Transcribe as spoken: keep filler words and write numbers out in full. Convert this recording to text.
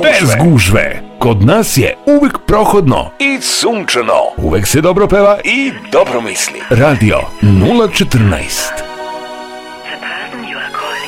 Bez gužve. Kod nas je uvek prohodno i sunčano. Uvek se dobro peva i dobro misli. Radio nula četrnaest.